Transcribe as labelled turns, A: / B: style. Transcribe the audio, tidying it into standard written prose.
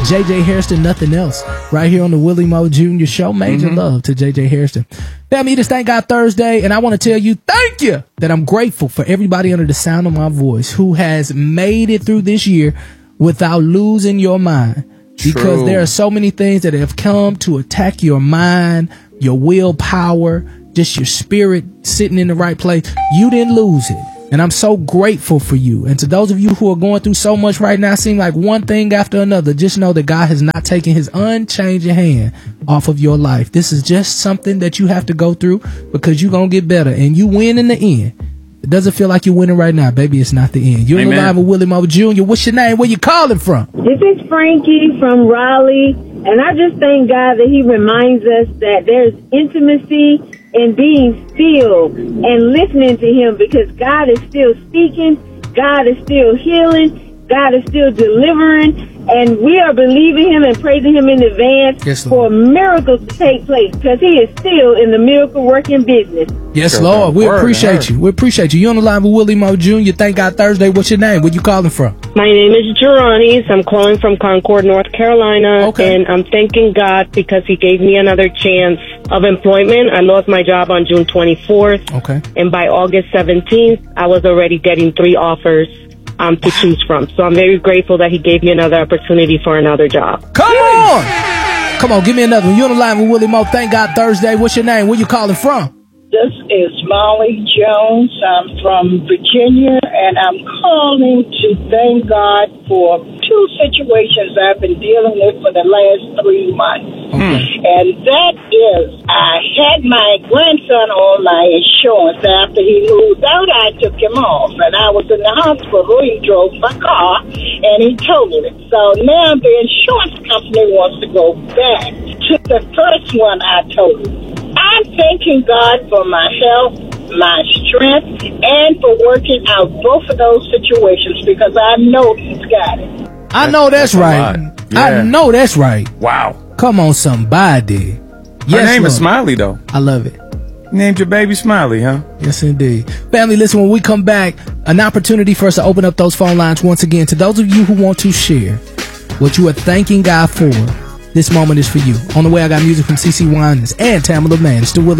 A: JJ Hairston, Nothing Else, right here on the Willie Moe Jr. Show. Major love to JJ Hairston. Family, it is Thank God Thursday, and I want to tell you thank you that I'm grateful for everybody under the sound of my voice who has made it through this year without losing your mind. Because there are so many things that have come to attack your mind, your willpower, just your spirit sitting in the right place. You didn't lose it. And I'm so grateful for you. And to those of you who are going through so much right now, seem like one thing after another, just know that God has not taken his unchanging hand off of your life. This is just something that you have to go through because you're going to get better and you win in the end. It doesn't feel like you're winning right now. Baby, it's not the end. You're in the live with Willie Moe Jr. What's your name? Where you calling from?
B: This is Frankie from Raleigh. And I just thank God that he reminds us that there's intimacy in being still and listening to him, because God is still speaking, God is still healing, God is still delivering, and we are believing him and praising him in advance for miracles to take place, because he is still in the miracle working business.
A: Yes, Lord. We appreciate you. We appreciate you. You're on the line with Willie Moe Jr. Thank God Thursday. What's your name? Where you calling from?
C: My name is Geronis. I'm calling from Concord, North Carolina.
A: Okay.
C: And I'm thanking God because he gave me another chance of employment. I lost my job on June 24th.
A: Okay.
C: And by August 17th, I was already getting 3 offers to choose from. So I'm very grateful that he gave me another opportunity for another job.
A: Come on! Come on, give me another one. You're on the line with Willie Moe. Thank God Thursday. What's your name? Where you calling from?
D: This is Molly Jones. I'm from Virginia, and I'm calling to thank God for 2 situations I've been dealing with for the last 3 months. And that is, I had my grandson on my insurance. After he moved out, I took him off, and I was in the hospital. He drove my car, and he totaled it. So now the insurance company wants to go back to the first one I totaled. I'm thanking God for my health, my strength, and for working out both of those situations, because I know he's got it.
A: I know that's right.
E: Yeah.
A: I know that's right.
E: Wow.
A: Come on, somebody.
E: Her name is Smiley, though.
A: I love it.
E: Named your baby Smiley, huh?
A: Yes, indeed. Family, listen, when we come back, an opportunity for us to open up those phone lines once again. To those of you who want to share what you are thanking God for, this moment is for you. On the way, I got music from CeCe Winans and Tamala Mann. It's the Willie